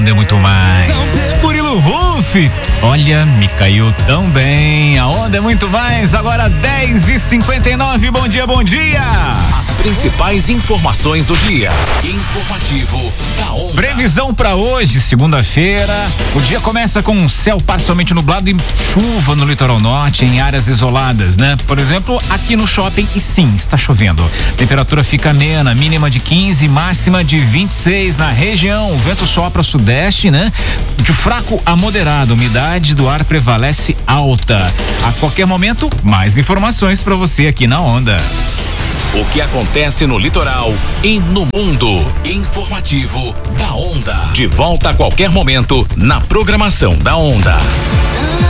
É muito mais. Murilo Ruff, olha, me caiu tão bem. A onda é muito mais. Agora 10h59. Bom dia, bom dia. As principais informações do dia. Informativo da Onda. Previsão para hoje, segunda-feira. O dia começa com um céu parcialmente nublado e chuva no litoral norte em áreas isoladas, né? Por exemplo, aqui no shopping, e sim, está chovendo. Temperatura fica amena, mínima de 15, máxima de 26 na região. O vento sopra sudeste, né? De fraco a moderado, umidade do ar prevalece alta. A qualquer momento, mais informações para você aqui na Onda. O que acontece no litoral e no mundo. Informativo da Onda. De volta a qualquer momento na programação da Onda.